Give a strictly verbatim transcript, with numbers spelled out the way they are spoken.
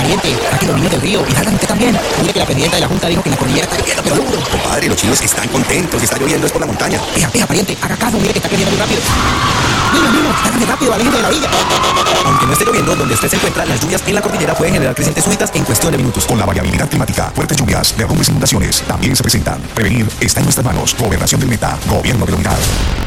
pariente, saque los niños del río y salgan usted también. Mire que la presidenta de la junta dijo que la cordillera está lloviendo, pero duro. Compadre, los chinos están contentos, está lloviendo, es por la montaña. Vea, vea, pariente, haga caso, mire que está creciendo muy rápido. Niños, niños, háganse rápido, aléjense de la villa. Aunque no esté lloviendo, donde usted se encuentra, las lluvias en la cordillera pueden generar crecientes súbitas en cuestión de minutos. Con la variabilidad climática, fuertes lluvias, derrumbes e inundaciones también se presentan. Prevenir está en nuestras manos. Gobernación del Meta, Gobierno de la Unidad.